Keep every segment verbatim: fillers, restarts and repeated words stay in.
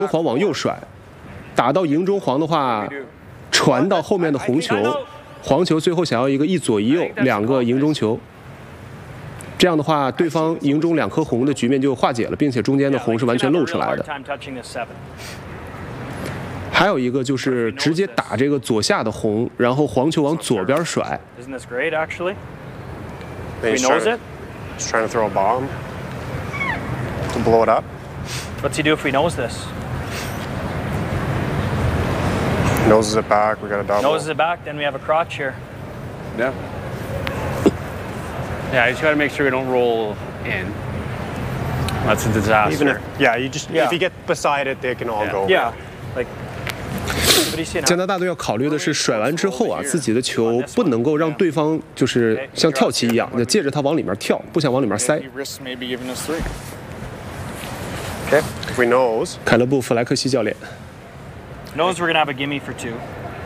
黄往右甩，打到赢中黄的话，传到后面的红球，黄球最后想要一个一左一右两个赢中球。这样的话，对方赢中两颗红的局面就化解了，并且中间的红是完全露出来的。还有一个就是直接打这个左下的红，然后黄球往左边甩。 He knows it. He's trying to throw a bomb to blow it up. What's he do if he knows this? Noses it back. We got a double. Noses it back. Then we have a crotch here. Yeah. Yeah, you just got to make sure we don't roll in. That's a disaster. Even if, yeah, you just Yeah. if you get beside it, they can all Yeah. go. Yeah. Like. What do you see 加 now? 拿大队要考虑的是，甩完之后啊，自己的球不能够让对方就是像跳棋一样，就借着他往里面跳，不想往里面塞。 He risks maybe giving us three. Okay. If we nose, 凯勒布·弗莱克西教练， Knows we're gonna have a gimme for two.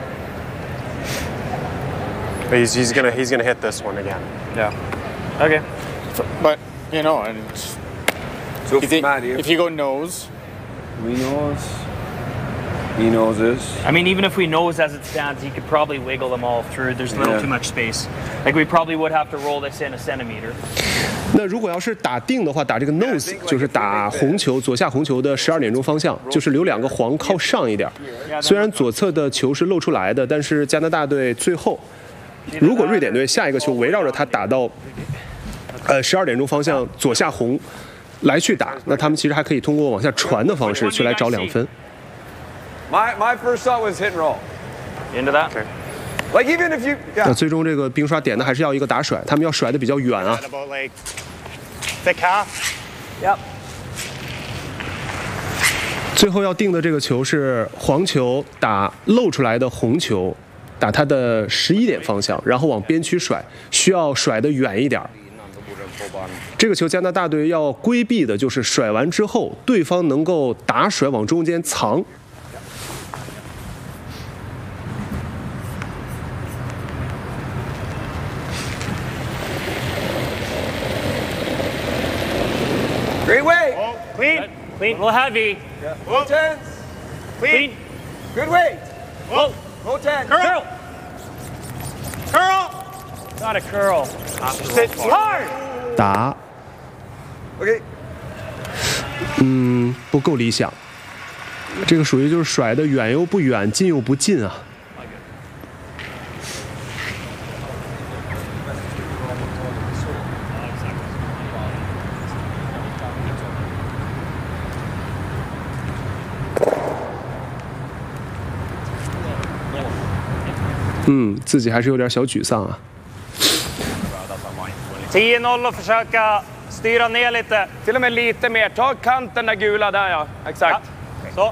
but he's he's gonna he's gonna hit this one again. Yeah. Okay. But you know, and it's, So if, he, Matt here. if you go nose, We knows. He knows this. I mean, even if we nose as it stands, he could probably wiggle them all through. There's a little Yeah. too much space. Like we probably would have to roll this in a centimeter. 那如果要是打定的话，打这个 nose 就是打红球左下红球的十二点钟方向，就是留两个黄靠上一点。虽然左侧的球是露出来的，但是加拿大队最后，如果瑞典队下一个球围绕着他打到，呃十二点钟方向左下红来去打，那他们其实还可以通过往下传的方式去来找两分。 My my first thought was hit and roll. Into that. Okay. Like even if you. 那 Yeah. 最终这个冰刷点的还是要一个打甩，他们要甩的比较远啊。 At about like thick half. Yep. 最后要定的这个球是黄球打露出来的红球，打它的十一点方向，然后往边区甩，需要甩得远一点。这个球加拿大队要规避的就是甩完之后，对方能够打甩往中间藏。 Great way. Oh, clean. Clean. A little heavy. Low tens. Clean. Good weight. Whoa. Low ten. Curl. Curl. Not a curl. Sit Hard. 打， Okay. 嗯，不够理想。这个属于就是甩的远又不远，近又不近啊。 嗯，自己还是有点小沮丧啊。 tio noll och försöka styra ner lite. Till och med lite mer. Ta kanten där gula där ja. Exakt. Så.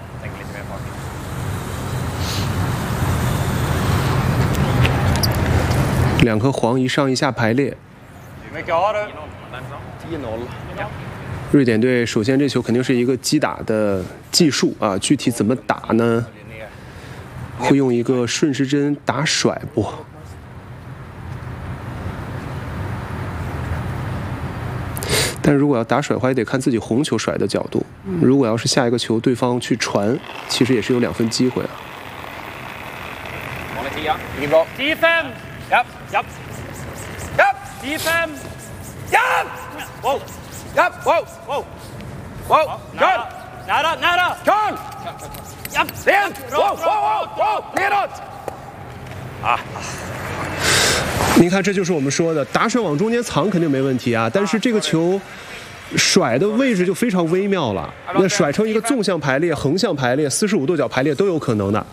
两颗黄一上一下排列。 Hur mycket har du? tio noll. 瑞典队首先这球肯定是一个击打的技术啊，具体怎么打呢？会用一个顺时针打甩不？但如果要打甩的话，也得看自己红球甩的角度。如果要是下一个球对方去传，其实也是有两分机会啊。 Ingen bra. tio fem. Japp. Japp. Japp. tio fem. Japp. Wow. Japp. Wow. Wow. Wow. Kör. Nära, nära. Kör. Japp. Rent. Wow. Wow. Wow. Wow. Nedåt. 您看，这就是我们说的打甩往中间藏肯定没问题啊，但是这个球甩的位置就非常微妙了。那甩成一个纵向排列、横向排列、四十五度角排列都有可能的。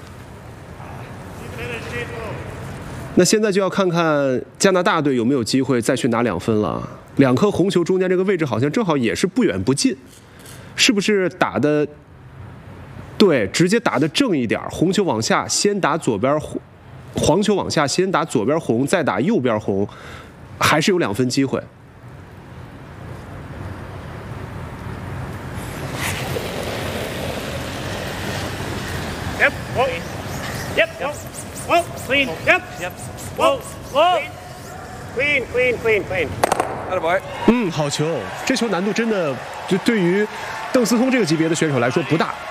那现在就要看看加拿大队有没有机会再去拿两分了。两颗红球中间这个位置好像正好也是不远不近，是不是打的对？直接打的正一点，红球往下先打左边红。 黄球往下，先打左边红，再打右边红，还是有两分机会。 Yep. Whoa. Yep. Yep. Whoa. Clean. Yep. Yep. Whoa. Whoa. Clean, clean, clean, clean. 嗯，好球！这球难度真的，就对于邓思通这个级别的选手来说不大。